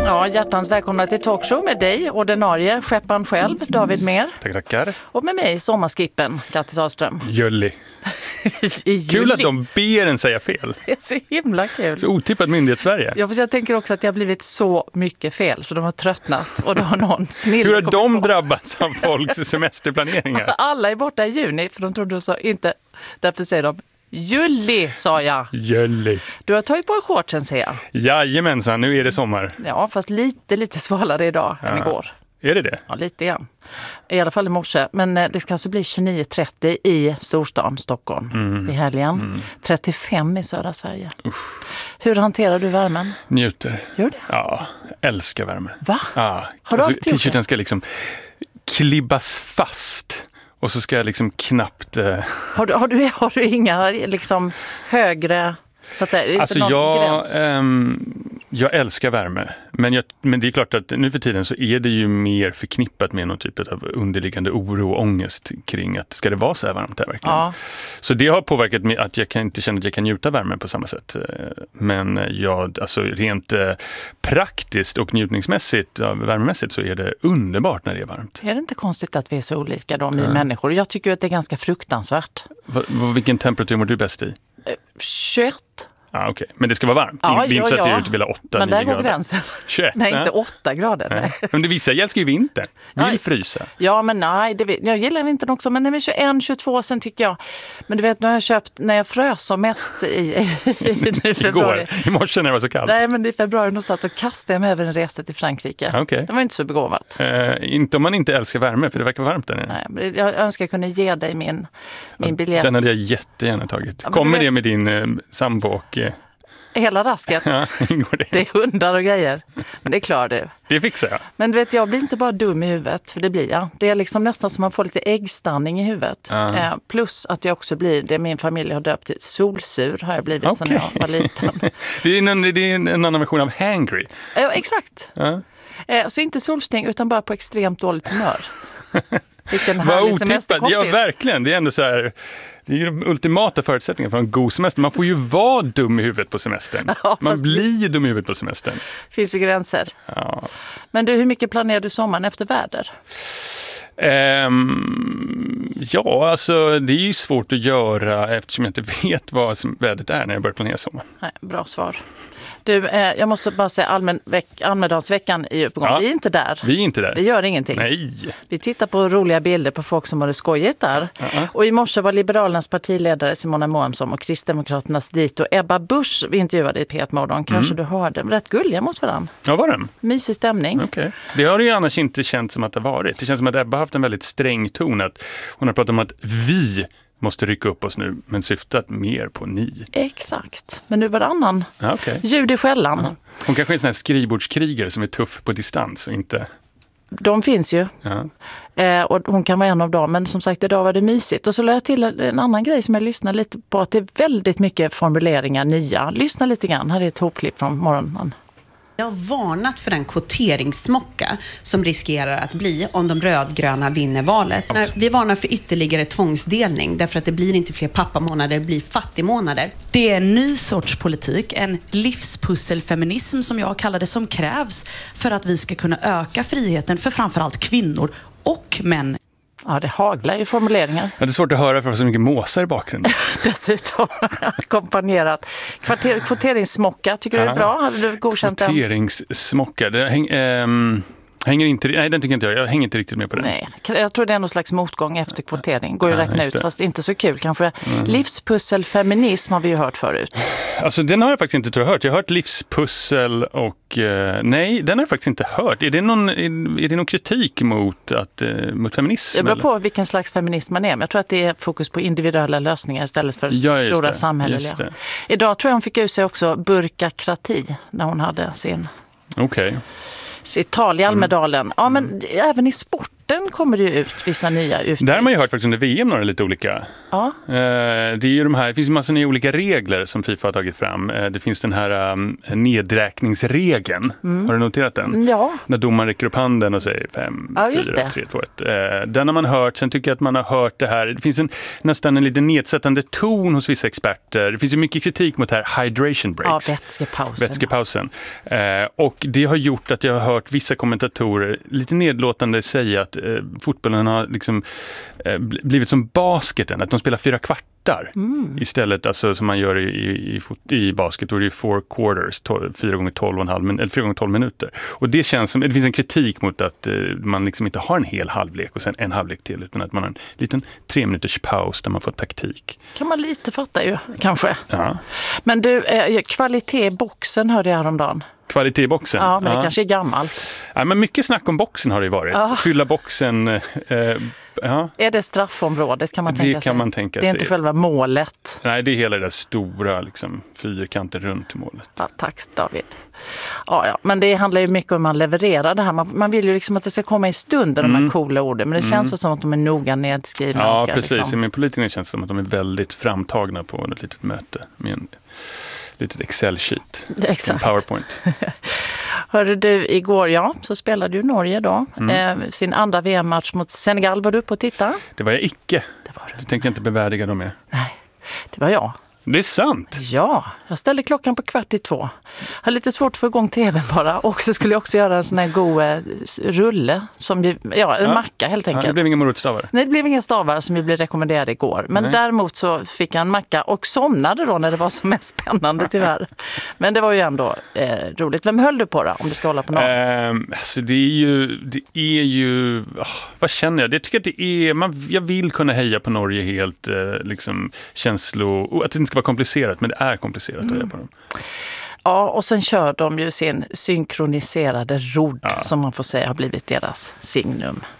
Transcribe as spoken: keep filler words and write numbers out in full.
Ja, hjärtans välkomna till talkshow med dig, ordinarie skepparen själv, David Mer. Tack, tackar. Och med mig, sommarskippen, Kattis Ahlström. Jölli. Kul att de ber en säga fel. Det är så himla kul. Så otippat myndighetssverige. Ja, jag tänker också att det har blivit så mycket fel så de har tröttnat och då har någon snill. Hur har de drabbats av folks semesterplaneringar? Alla är borta i juni för de trodde så inte, därför säger de Juli, sa jag. Jölli. Du har tagit på shortsen, ser jag. Jajamensan, nu är det sommar. Ja, fast lite, lite svalare idag ja. än igår. Är det det? Ja, lite igen. I alla fall i morse. Men det ska alltså bli tjugonio trettio i storstan Stockholm mm. i helgen. Mm. trettiofem i södra Sverige. Usch. Hur hanterar du värmen? Njuter. Gör det? Ja, älskar värme. Va? Ja. Har du alltså, alltid gjort det? T-shirten ska liksom klibbas fast. Och så ska jag liksom knappt... Eh... Har, du, har, du, har du inga liksom högre... Så att säga, är det alltså inte någon jag, gräns? Ähm, jag älskar värme. Men, jag, men det är klart att nu för tiden så är det ju mer förknippat med någon typ av underliggande oro och ångest kring att ska det vara så här varmt här verkligen. Ja. Så det har påverkat mig att jag kan inte känna att jag kan njuta värmen på samma sätt. Men jag, alltså rent eh, praktiskt och njutningsmässigt, ja, värmemässigt så är det underbart när det är varmt. Är det inte konstigt att vi är så olika de ja. i människor? Jag tycker att det är ganska fruktansvärt. Va, va, vilken temperatur mår du bäst i? tjugoett. Ja, okej. Okay. Men det ska vara varmt. Ja, det är ja, inte så att ja. du inte vill ha åtta, men nio där går grader. gränsen. tjugoett, nej, nej, inte åtta grader. Nej. Nej. Men det vissa älskar ju vinter. Vill nej. frysa. Ja, men nej. Det, jag gillar vintern också. Men det är tjugoett, tjugotvå sen tycker jag. Men du vet, nu har jag köpt när jag frös som mest i, i, i februari. Igår, i morse när det var så kallt. Nej, men i februari någonstans då kastade jag mig över en resa till Frankrike. Okay. Det var inte så begåvat. Eh, inte om man inte älskar värme, för det verkar varmt där nere. Nej, jag önskar jag kunde ge dig min, min biljett. Den hade jag jättegärna tagit. Ja, Kommer vet... det med din eh, sambo och... Eh... Hela rasket. Ja, ingår det. Det är hundar och grejer. Men det klarar du. Det fixar jag. Men du vet, jag blir inte bara dum i huvudet. För det blir jag. Det är liksom nästan som man får lite äggstanning i huvudet. Uh. Eh, plus att jag också blir, det min familj har döpt till solsur. Har jag blivit okay. Sedan jag var liten. det, är en, det är en annan version av hangry. Ja, exakt. Uh. Eh, så inte solsting utan bara på extremt dåligt humör. Vilken Vad härlig otippat. semesterkompis. Ja, verkligen. Det är ändå så här... Det är ju de ultimata förutsättningarna för en god semester. Man får ju vara dum i huvudet på semestern. Ja, man blir ju dum i huvudet på semestern. Finns ju gränser. Ja. Men du, hur mycket planerar du sommaren efter väder? Um, ja, alltså det är ju svårt att göra eftersom jag inte vet vad som vädret är när jag börjar planera sommaren. Nej, bra svar. Du, eh, jag måste bara säga allmän veck- Almedalsveckan är uppgång. Ja, vi är inte där. Vi är inte där. Det gör ingenting. Nej. Vi tittar på roliga bilder på folk som har det skojigt där. Uh-huh. Och i morse var Liberalernas partiledare Simona Moemsson och Kristdemokraternas Dito Ebba Busch vi intervjuade i P ett Morgon. Kanske mm. du hörde. Rätt gulliga mot varandra. Ja, var den? Mysig stämning. Okay. Det har det ju annars inte känt som att det har varit. Det känns som att Ebba har haft en väldigt sträng ton. Att hon har pratat om att vi måste rycka upp oss nu, men syftat mer på ni. Exakt. Men nu var det annan ja, okay. ljud i skällan. Ja. Hon kanske är en sån här skrivbordskrigare som är tuff på distans och inte... De finns ju. Ja. Eh, och hon kan vara en av dem. Men som sagt, idag var det mysigt. Och så lade jag till en annan grej som jag lyssnar lite på. Att det är väldigt mycket formuleringar nya. Lyssna lite grann. Här är ett hopklipp från morgonen. Jag har varnat för den kvoteringsmocka som riskerar att bli om de rödgröna vinner valet. Vi varnar för ytterligare tvångsdelning därför att det blir inte fler pappamånader, det blir fattigmånader. Det är en ny sorts politik, en livspusselfeminism som jag kallar det, som krävs för att vi ska kunna öka friheten för framförallt kvinnor och män. Ja, det haglar ju formuleringar. Ja, det är svårt att höra för så mycket måsar i bakgrunden. Dessutom ackompanjerat. Kvarter, kvoteringsmocka, tycker du det är bra? Hade du godkänt den? Kvoteringssmocka, det häng, ähm, hänger inte, nej den tycker inte jag, jag hänger inte riktigt med på det. Nej, jag tror det är någon slags motgång efter kvotering. Går ju att räkna ut, fast inte så kul kanske. Mm. Livspussel, feminism har vi ju hört förut. Alltså den har jag faktiskt inte tror jag hört. Jag har hört livspussel och eh, nej, den har jag faktiskt inte hört. Är det någon, är, är det någon kritik mot, att, eh, mot feminism? Det beror på vilken slags feminism man är. Men jag tror att det är fokus på individuella lösningar istället för ja, stora samhälleliga. Idag tror jag hon fick ut sig också burkakrati när hon hade sin... Okej. Okay. Sitt tal i Almedalen. Mm. Ja, men även i sport sporten kommer det ju ut vissa nya uttryck. Där har man ju hört faktiskt under V M några lite olika. Ja. Eh, det är ju de här, det finns ju massa nya olika regler som FIFA har tagit fram. Eh, det finns den här um, nedräkningsregeln. Mm. Har du noterat den? Ja. När domaren räcker upp handen och säger fem, ja, fyra, tre, två, ett. Eh, den har man hört. Sen tycker jag att man har hört det här. Det finns en, nästan en lite nedsättande ton hos vissa experter. Det finns ju mycket kritik mot det här hydration breaks. Ja, vätskepausen. Vätskepausen. Eh, och det har gjort att jag har hört vissa kommentatorer lite nedlåtande säga att eh, fotbollen har liksom eh, blivit som basketen, att de spelar fyra kvartar mm. istället, alltså som man gör i, i, i, i basket, då är det four quarters, to, fyra gånger tolv och en halv, eller fyra gånger tolv minuter. Och det känns som, det finns en kritik mot att eh, man liksom inte har en hel halvlek och sen en halvlek till, utan att man har en liten tre minuters paus där man får taktik. Kan man lite fatta ju, kanske. Ja. Men du, eh, kvalitet i boxen hörde jag häromdagen. Kvalitet i boxen. Ja, men det ja. kanske är gammalt. Ja, men mycket snack om boxen har det varit. Ja. Fylla boxen. Eh, ja. Är det straffområdet kan man det tänka kan sig? Man tänka det är sig. inte själva målet. Nej, det är hela det där stora liksom, fyrkanten runt målet. Ja, tack David. Ja, ja, men det handlar ju mycket om man levererar det här. Man, man vill ju liksom att det ska komma i stunden, mm. de här coola orden. Men det känns mm. som att de är noga nedskrivna. Ja, ska, precis. liksom... I min politiker känns det som att de är väldigt framtagna på ett litet möte med en litet Excel-sheet. Exakt. En PowerPoint. Hörde du, igår, ja, så spelade ju Norge då. Mm. Eh, sin andra V M-match mot Senegal. Var du uppe och titta? Det var jag icke. Det var du. Det tänkte jag inte bevärdiga dem med. Nej, det var jag. Det är sant. Ja, jag ställde klockan på kvart i två. Jag hade lite svårt att få igång tvn bara. Och så skulle jag också göra en sån här god eh, rulle. Som ju, ja, en ja. macka helt enkelt. Ja, det blev inga morotstavar. Nej, det blev inga stavar som vi blev rekommenderade igår. Men Nej. däremot så fick jag en macka och somnade då när det var som mest spännande tyvärr. Men det var ju ändå eh, roligt. Vem höll du på då om du ska hålla på någon? Um, alltså det är ju, det är ju oh, vad känner jag? Jag tycker att det är, man, jag vill kunna heja på Norge helt eh, liksom känslo, att det inte ska vara komplicerat, men det är komplicerat mm. att heja på dem. Ja, och sen kör de ju sin synkroniserade rodd ja. som man får säga har blivit deras signum.